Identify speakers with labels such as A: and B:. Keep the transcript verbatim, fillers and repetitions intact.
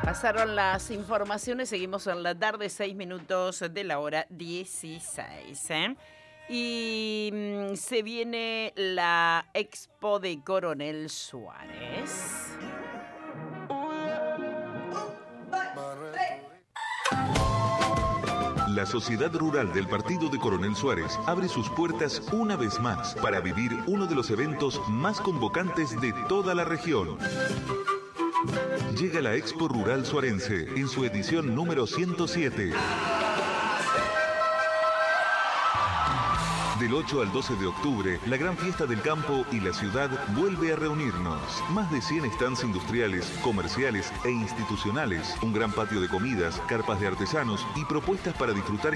A: Pasaron las informaciones, seguimos en la tarde, seis minutos de la hora dieciséis. ¿eh? Y mmm, se viene la Expo de Coronel Suárez.
B: La Sociedad Rural del Partido de Coronel Suárez abre sus puertas una vez más para vivir uno de los eventos más convocantes de toda la región. Llega la Expo Rural Suarense en su edición número ciento siete. Del ocho al doce de octubre, la gran fiesta del campo y la ciudad vuelve a reunirnos. Más de cien stands industriales, comerciales e institucionales, un gran patio de comidas, carpas de artesanos y propuestas para disfrutar